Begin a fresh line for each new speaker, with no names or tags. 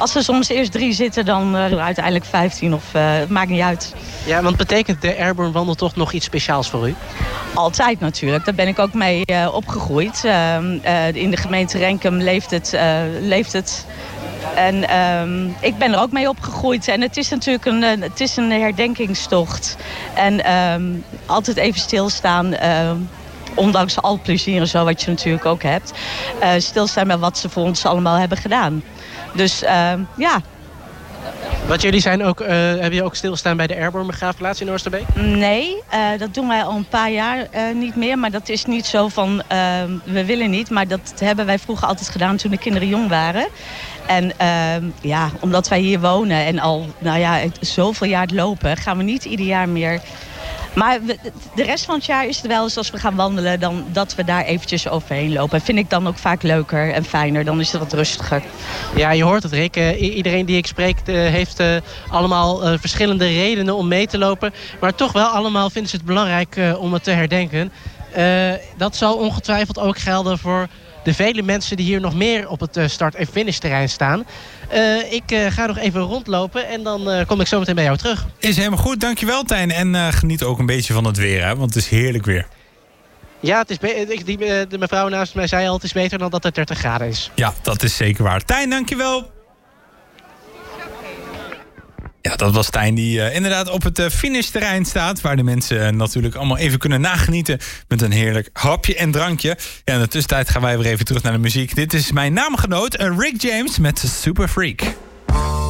als er soms eerst 3 zitten, dan uiteindelijk 15 of het maakt niet uit.
Ja, want betekent de Airborne Wandeltocht nog iets speciaals voor u?
Altijd natuurlijk, daar ben ik ook mee opgegroeid. In de gemeente Renkum leeft het. En ik ben er ook mee opgegroeid. En het is natuurlijk een herdenkingstocht. En altijd even stilstaan, ondanks al het plezier en zo wat je natuurlijk ook hebt. Stilstaan met wat ze voor ons allemaal hebben gedaan. Dus ja.
Want jullie zijn ook, hebben je ook stilstaan bij de Airborne begraafplaats in Oosterbeek?
Nee, dat doen wij al een paar jaar niet meer. Maar dat is niet zo van, we willen niet. Maar dat hebben wij vroeger altijd gedaan toen de kinderen jong waren. En ja, omdat wij hier wonen en al zoveel jaar lopen, gaan we niet ieder jaar meer. Maar de rest van het jaar is het wel eens als we gaan wandelen, dan dat we daar eventjes overheen lopen. En vind ik dan ook vaak leuker en fijner, dan is het wat rustiger.
Ja, je hoort het, Rick. Iedereen die ik spreek heeft allemaal verschillende redenen om mee te lopen. Maar toch wel allemaal vinden ze het belangrijk om het te herdenken. Dat zal ongetwijfeld ook gelden voor de vele mensen die hier nog meer op het start- en finishterrein staan. Ik ga nog even rondlopen en dan kom ik zo meteen bij jou terug.
Is helemaal goed, dankjewel Tijn. En geniet ook een beetje van het weer, hè? Want het is heerlijk weer.
Ja, het is de mevrouw naast mij zei al, het is beter dan dat het 30 graden is.
Ja, dat is zeker waar. Tijn, dankjewel. Ja, dat was Tijn die inderdaad op het finishterrein staat. Waar de mensen natuurlijk allemaal even kunnen nagenieten met een heerlijk hapje en drankje. Ja, in de tussentijd gaan wij weer even terug naar de muziek. Dit is mijn naamgenoot Rick James met Super Freak.